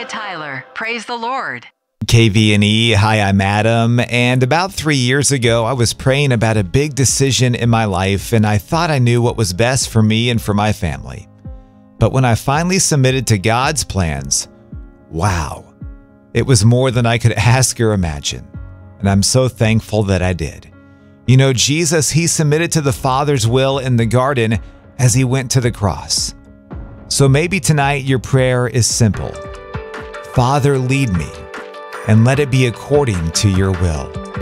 Maria Tyler. Praise the Lord. KVNE, hi, I'm Adam, and about 3 years ago, I was praying about a big decision in my life, and I thought I knew what was best for me and for my family. But when I finally submitted to God's plans, wow, it was more than I could ask or imagine, and I'm so thankful that I did. You know, Jesus, he submitted to the Father's will in the garden as he went to the cross. So maybe tonight your prayer is simple. Father, lead me, and let it be according to your will.